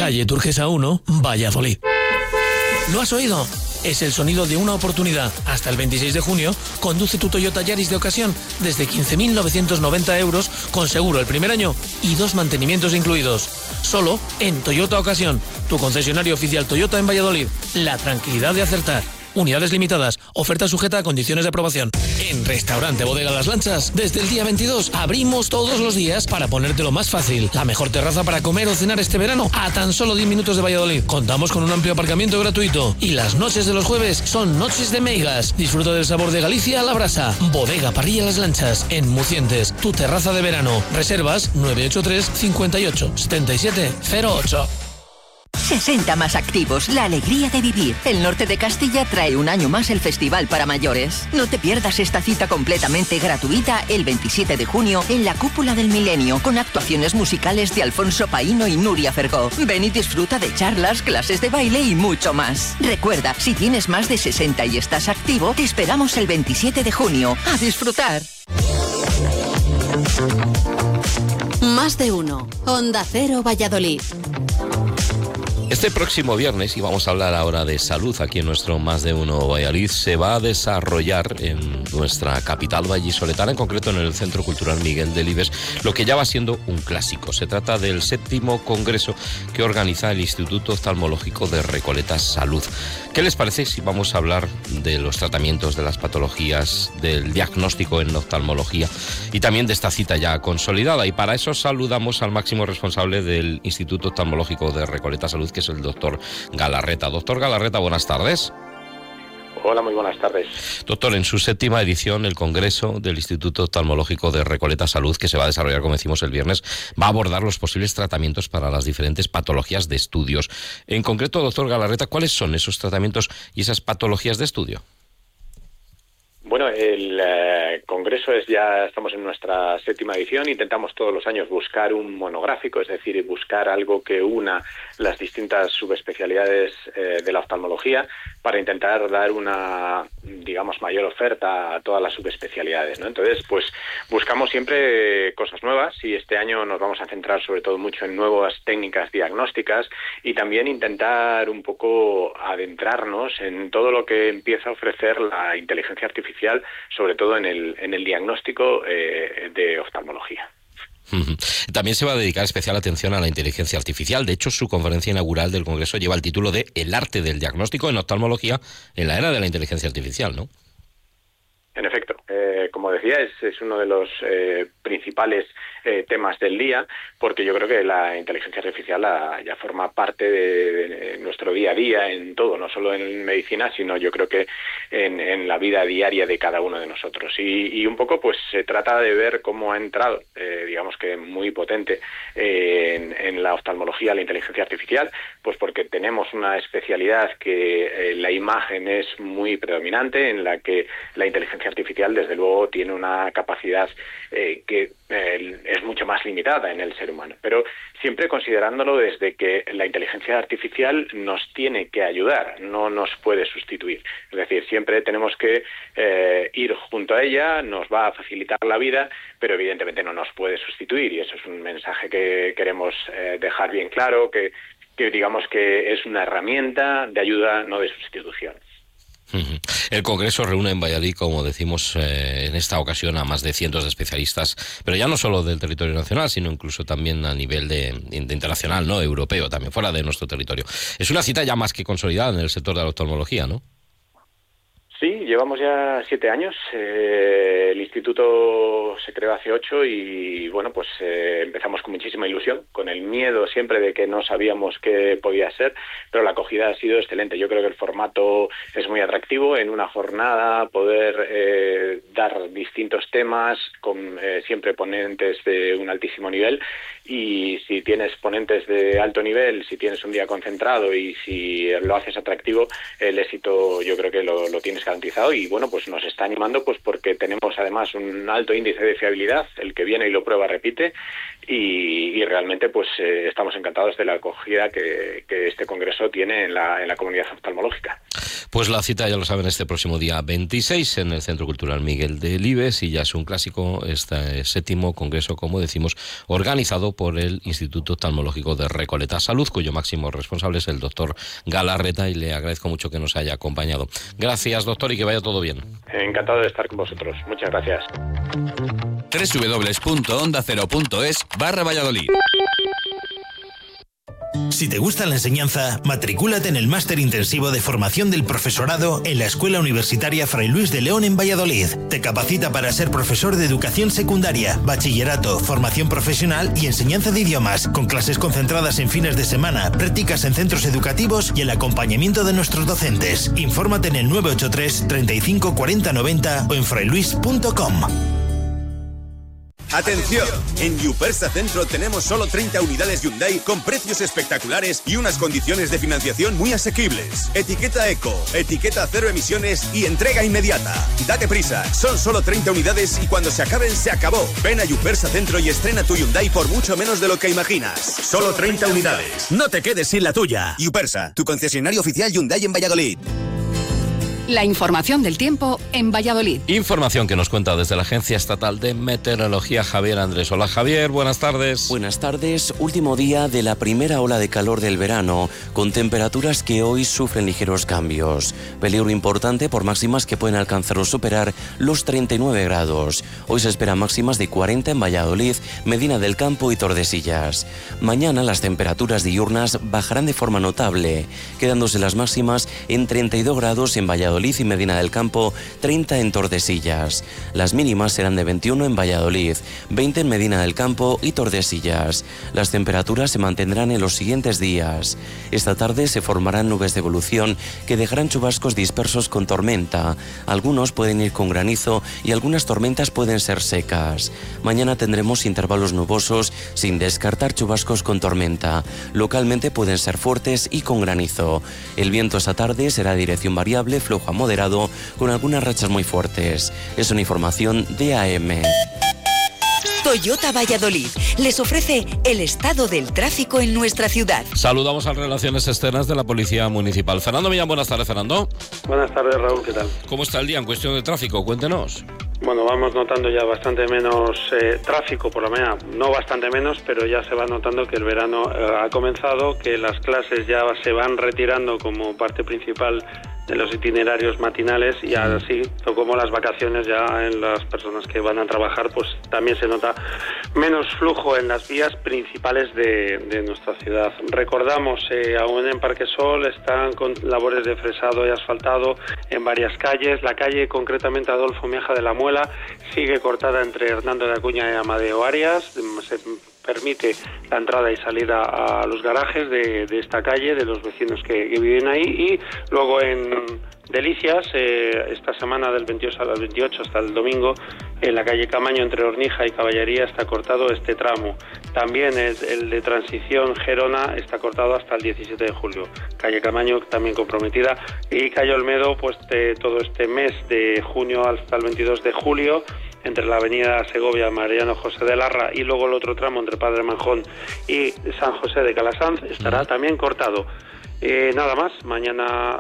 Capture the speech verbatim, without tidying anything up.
calle Turquesa uno, Valladolid. ¿Lo has oído? Es el sonido de una oportunidad. Hasta el veintiséis de junio, conduce tu Toyota Yaris de ocasión desde quince mil novecientos noventa euros con seguro el primer año y dos mantenimientos incluidos. Solo en Toyota Ocasión, tu concesionario oficial Toyota en Valladolid. La tranquilidad de acertar. Unidades limitadas. Oferta sujeta a condiciones de aprobación. En Restaurante Bodega Las Lanchas, desde el día veintidós, abrimos todos los días para ponértelo más fácil. La mejor terraza para comer o cenar este verano a tan solo diez minutos de Valladolid. Contamos con un amplio aparcamiento gratuito. Y las noches de los jueves son noches de meigas. Disfruta del sabor de Galicia a la brasa. Bodega Parrilla Las Lanchas, en Mucientes. Tu terraza de verano. Reservas nueve ocho tres, cincuenta y ocho, setenta y siete, cero ocho. sesenta más activos, la alegría de vivir. El norte de Castilla trae un año más el Festival para Mayores. No te pierdas esta cita completamente gratuita el veintisiete de junio en la Cúpula del Milenio, con actuaciones musicales de Alfonso Paíno y Nuria Fergó. Ven y disfruta de charlas, clases de baile y mucho más. Recuerda, si tienes más de sesenta y estás activo, te esperamos el veintisiete de junio. ¡A disfrutar! Más de uno. Onda Cero Valladolid. Este próximo viernes, y vamos a hablar ahora de salud aquí en nuestro Más de Uno Valladolid, se va a desarrollar en nuestra capital vallisoletana, en concreto en el Centro Cultural Miguel Delibes, lo que ya va siendo un clásico. Se trata del séptimo congreso que organiza el Instituto Oftalmológico de Recoletas Salud. ¿Qué les parece si vamos a hablar de los tratamientos, de las patologías, del diagnóstico en oftalmología y también de esta cita ya consolidada? Y para eso saludamos al máximo responsable del Instituto Oftalmológico de Recoletas Salud, que es el doctor Galarreta. Doctor Galarreta, buenas tardes. Hola, muy buenas tardes. Doctor, en su séptima edición, el Congreso del Instituto Oftalmológico de Recoletas Salud, que se va a desarrollar, como decimos, el viernes, va a abordar los posibles tratamientos para las diferentes patologías de estudios. En concreto, doctor Galarreta, ¿cuáles son esos tratamientos y esas patologías de estudio? Bueno, el eh, Congreso es ya, estamos en nuestra séptima edición, intentamos todos los años buscar un monográfico, es decir, buscar algo que una las distintas subespecialidades eh, de la oftalmología para intentar dar una, digamos, mayor oferta a todas las subespecialidades, ¿no? Entonces, pues buscamos siempre cosas nuevas y este año nos vamos a centrar sobre todo mucho en nuevas técnicas diagnósticas y también intentar un poco adentrarnos en todo lo que empieza a ofrecer la inteligencia artificial, sobre todo en el, en el diagnóstico eh, de oftalmología. También se va a dedicar especial atención a la inteligencia artificial. De hecho, su conferencia inaugural del Congreso lleva el título de El arte del diagnóstico en oftalmología en la era de la inteligencia artificial, ¿no? En efecto, eh, como decía, es, es uno de los eh, principales eh, temas del día, porque yo creo que la inteligencia artificial la, ya forma parte de, de nuestro día a día en todo, no solo en medicina, sino yo creo que en, en la vida diaria de cada uno de nosotros. Y, y un poco pues se trata de ver cómo ha entrado, eh, digamos que muy potente, eh, en, en la oftalmología la inteligencia artificial, pues porque tenemos una especialidad que eh, la imagen es muy predominante, en la que la inteligencia artificial desde luego tiene una capacidad eh, que eh, es mucho más limitada en el ser humano, pero siempre considerándolo desde que la inteligencia artificial nos tiene que ayudar, no nos puede sustituir. Es decir, siempre tenemos que eh, ir junto a ella, nos va a facilitar la vida, pero evidentemente no nos puede sustituir, y eso es un mensaje que queremos eh, dejar bien claro, que, que digamos que es una herramienta de ayuda, no de sustitución. El Congreso reúne en Valladolid, como decimos eh, en esta ocasión, a más de cientos de especialistas, pero ya no solo del territorio nacional, sino incluso también a nivel de, de internacional, ¿no? Europeo, también fuera de nuestro territorio. Es una cita ya más que consolidada en el sector de la oftalmología, ¿no? Sí, llevamos ya siete años. Eh, el instituto se creó hace ocho y, bueno, pues eh, empezamos con muchísima ilusión, con el miedo siempre de que no sabíamos qué podía ser, pero la acogida ha sido excelente. Yo creo que el formato es muy atractivo, en una jornada poder eh, dar distintos temas con eh, siempre ponentes de un altísimo nivel, y si tienes ponentes de alto nivel, si tienes un día concentrado y si lo haces atractivo, el éxito yo creo que lo, lo tienes garantizado. Y bueno, pues nos está animando pues porque tenemos además un alto índice de fiabilidad, el que viene y lo prueba repite, y, y realmente pues eh, estamos encantados de la acogida que, que este congreso tiene en la, en la comunidad oftalmológica. Pues la cita, ya lo saben, este próximo día veintiséis en el Centro Cultural Miguel Delibes, y ya es un clásico este séptimo congreso, como decimos, organizado por el Instituto Oftalmológico de Recoleta Salud, cuyo máximo responsable es el doctor Galarreta, y le agradezco mucho que nos haya acompañado. Gracias, doctor, y que vaya todo bien. Encantado de estar con vosotros. Muchas gracias. doble u doble u doble u punto onda cero punto es barra Valladolid. Si te gusta la enseñanza, matricúlate en el Máster Intensivo de Formación del Profesorado en la Escuela Universitaria Fray Luis de León en Valladolid. Te capacita para ser profesor de educación secundaria, bachillerato, formación profesional y enseñanza de idiomas, con clases concentradas en fines de semana, prácticas en centros educativos y el acompañamiento de nuestros docentes. Infórmate en el nueve ocho tres, treinta y cinco, cuarenta, noventa o en frailuis punto com. ¡Atención! En Yupersa Centro tenemos solo treinta unidades Hyundai con precios espectaculares y unas condiciones de financiación muy asequibles. Etiqueta Eco, etiqueta cero emisiones y entrega inmediata. Date prisa, son solo treinta unidades y cuando se acaben, se acabó. Ven a Yupersa Centro y estrena tu Hyundai por mucho menos de lo que imaginas. Solo treinta unidades. No te quedes sin la tuya. Yupersa, tu concesionario oficial Hyundai en Valladolid. La información del tiempo en Valladolid. Información que nos cuenta desde la Agencia Estatal de Meteorología Javier Andrés. Hola Javier, buenas tardes. Buenas tardes, último día de la primera ola de calor del verano, con temperaturas que hoy sufren ligeros cambios. Peligro importante por máximas que pueden alcanzar o superar los treinta y nueve grados. Hoy se esperan máximas de cuarenta en Valladolid, Medina del Campo y Tordesillas. Mañana las temperaturas diurnas bajarán de forma notable, quedándose las máximas en treinta y dos grados en Valladolid y Medina del Campo, treinta en Tordesillas. Las mínimas serán de veintiuno en Valladolid, veinte en Medina del Campo y Tordesillas. Las temperaturas se mantendrán en los siguientes días. Esta tarde se formarán nubes de evolución que dejarán chubascos dispersos con tormenta. Algunos pueden ir con granizo y algunas tormentas pueden ser secas. Mañana tendremos intervalos nubosos sin descartar chubascos con tormenta. Localmente pueden ser fuertes y con granizo. El viento esta tarde será de dirección variable, flojo a moderado, con algunas rachas muy fuertes. Es una información de A M. Toyota Valladolid les ofrece el estado del tráfico en nuestra ciudad. Saludamos a Relaciones Externas de la Policía Municipal. Fernando Millán, buenas tardes, Fernando. Buenas tardes, Raúl, ¿qué tal? ¿Cómo está el día en cuestión de tráfico? Cuéntenos. Bueno, vamos notando ya bastante menos eh, tráfico por la mañana, no bastante menos, pero ya se va notando que el verano eh, ha comenzado, que las clases ya se van retirando como parte principal de los itinerarios matinales y así como las vacaciones ya en las personas que van a trabajar, pues también se nota menos flujo en las vías principales de, de nuestra ciudad. Recordamos, eh, aún en Parquesol están con labores de fresado y asfaltado en varias calles. La calle concretamente Adolfo Miaja de la Muela sigue cortada entre Hernando de Acuña y Amadeo Arias. Se permite la entrada y salida a los garajes de, de esta calle, de los vecinos que, que viven ahí, y luego en Delicias, eh, esta semana del veintiocho al veintiocho hasta el domingo, en la calle Camaño entre Hornija y Caballería está cortado este tramo. También el, el de Transición Gerona está cortado hasta el diecisiete de julio. Calle Camaño también comprometida, y calle Olmedo pues de todo este mes de junio hasta el veintidós de julio, entre la avenida Segovia, Mariano José de Larra, y luego el otro tramo entre Padre Manjón y San José de Calasanz estará también cortado. Eh, nada más, mañana